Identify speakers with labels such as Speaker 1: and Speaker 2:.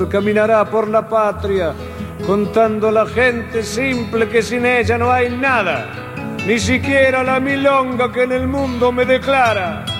Speaker 1: amor caminará por la patria, contando a la gente simple que sin ella no hay nada, ni siquiera la milonga que en el mundo me declara.